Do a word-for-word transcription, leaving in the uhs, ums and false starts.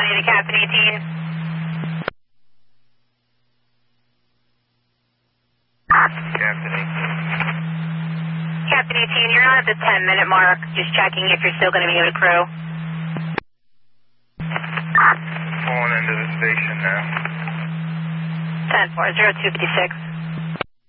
twenty to Captain eighteen. Captain eighteen. Captain eighteen, you're on at the ten minute mark. Just checking if you're still going to be with the crew. Pulling into the station now. ten four zero two fifty-six.